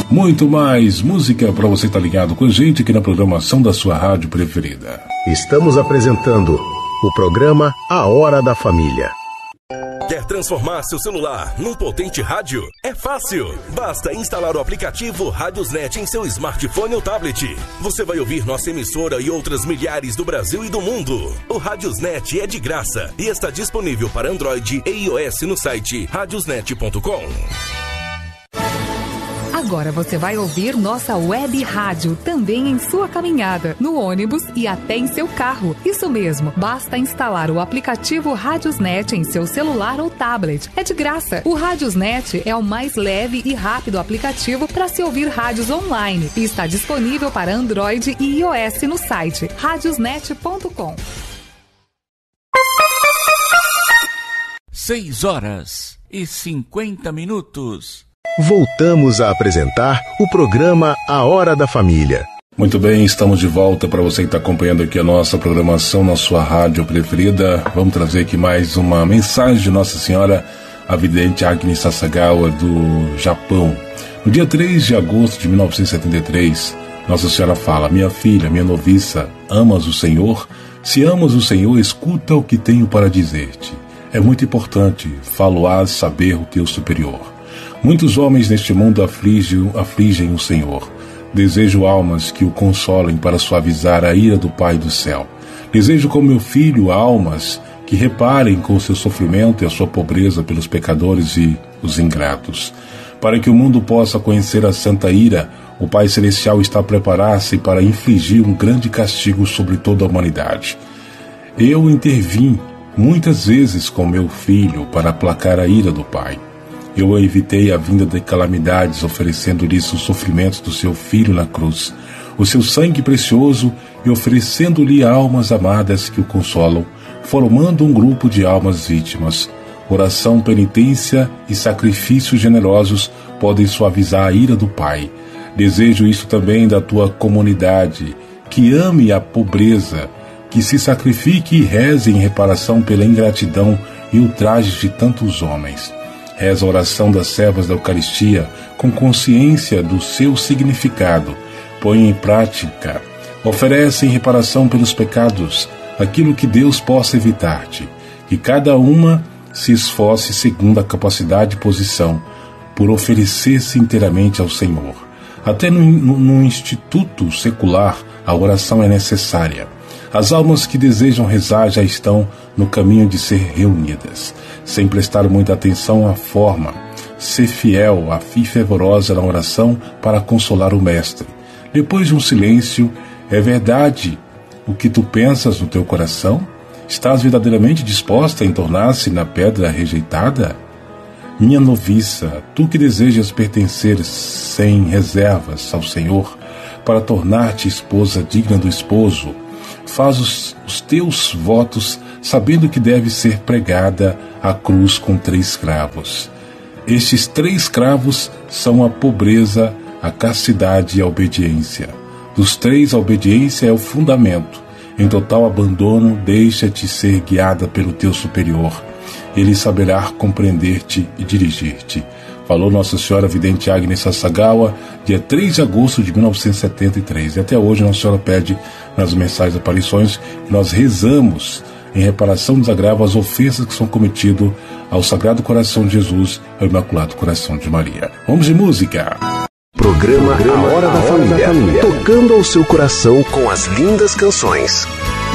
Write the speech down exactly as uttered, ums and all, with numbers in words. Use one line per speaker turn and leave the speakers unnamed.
Muito mais música para você estar ligado com a gente aqui na programação da sua rádio preferida.
Estamos apresentando o programa A Hora da Família.
Quer transformar seu celular num potente rádio? É fácil! Basta instalar o aplicativo Radiosnet em seu smartphone ou tablet. Você vai ouvir nossa emissora e outras milhares do Brasil e do mundo. O Radiosnet é de graça e está disponível para Android e iOS no site radiosnet ponto com.
Agora você vai ouvir nossa web rádio também em sua caminhada, no ônibus e até em seu carro. Isso mesmo, basta instalar o aplicativo Radiosnet em seu celular ou tablet. É de graça. O Radiosnet é o mais leve e rápido aplicativo para se ouvir rádios online e está disponível para Android e iOS no site radiosnet ponto com.
Seis horas e cinquenta minutos.
Voltamos a apresentar o programa A Hora da Família.
Muito bem, estamos de volta para você que está acompanhando aqui a nossa programação na sua rádio preferida. Vamos trazer aqui mais uma mensagem de Nossa Senhora, a vidente Agnes Sasagawa do Japão. No dia três de agosto de mil novecentos e setenta e três, Nossa Senhora fala: minha filha, minha noviça, amas o Senhor? Se amas o Senhor, escuta o que tenho para dizer-te. É muito importante, falo-ás saber o teu superior. Muitos homens neste mundo afligem, afligem o Senhor. Desejo almas que o consolem para suavizar a ira do Pai do céu. Desejo como meu filho almas que reparem com o seu sofrimento e a sua pobreza pelos pecadores e os ingratos. Para que o mundo possa conhecer a santa ira, o Pai Celestial está a preparar-se para infligir um grande castigo sobre toda a humanidade. Eu intervim muitas vezes com meu filho para aplacar a ira do Pai. Eu evitei a vinda de calamidades, oferecendo-lhe os sofrimentos do seu filho na cruz, o seu sangue precioso, e oferecendo-lhe almas amadas que o consolam, formando um grupo de almas vítimas. Oração, penitência e sacrifícios generosos podem suavizar a ira do Pai. Desejo isso também da tua comunidade, que ame a pobreza, que se sacrifique e reze em reparação pela ingratidão e ultrajes de tantos homens. Reza a oração das servas da Eucaristia com consciência do seu significado. Põe em prática. Oferece em reparação pelos pecados aquilo que Deus possa evitar-te. Que cada uma se esforce segundo a capacidade e posição por oferecer-se inteiramente ao Senhor. Até no, no, no instituto secular a oração é necessária. As almas que desejam rezar já estão no caminho de ser reunidas. Sem prestar muita atenção à forma, ser fiel, a fé fervorosa na oração para consolar o Mestre. Depois de um silêncio, é verdade o que tu pensas no teu coração? Estás verdadeiramente disposta a entornar-se na pedra rejeitada? Minha noviça, tu que desejas pertencer sem reservas ao Senhor, para tornar-te esposa digna do esposo, faz os, os teus votos sabendo que deve ser pregada a cruz com três cravos. Estes três cravos são a pobreza, a castidade e a obediência. Dos três, a obediência é o fundamento. Em total abandono, deixa-te ser guiada pelo teu superior. Ele saberá compreender-te e dirigir-te. Falou Nossa Senhora Vidente Agnes Sasagawa, dia três de agosto de mil novecentos e setenta e três. E até hoje Nossa Senhora pede nas mensagens de aparições que nós rezamos em reparação dos agravos, as ofensas que são cometidas ao Sagrado Coração de Jesus e ao Imaculado Coração de Maria. Vamos de música.
Programa A Hora da Família, tocando ao seu coração com as lindas canções.